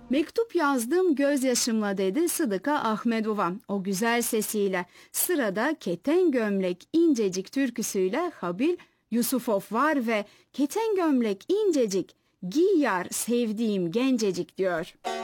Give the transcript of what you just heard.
Mektup yazdım gözyaşımla dedi Sıdıka Ahmedova o güzel sesiyle. Sırada Keten Gömlek İncecik türküsüyle Habil Yusufov var ve Keten gömlek incecik, giy yar sevdiğim gencecik diyor.